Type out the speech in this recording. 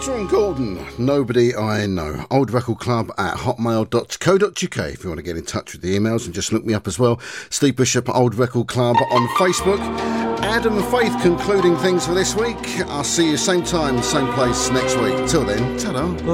Sean Gordon, Nobody I Know. Old Record Club at hotmail.co.uk if you want to get in touch with the emails, and just look me up as well. Steve Bishop, Old Record Club on Facebook. Adam and Faith concluding things for this week. I'll see you same time, same place next week. Till then, ta-da.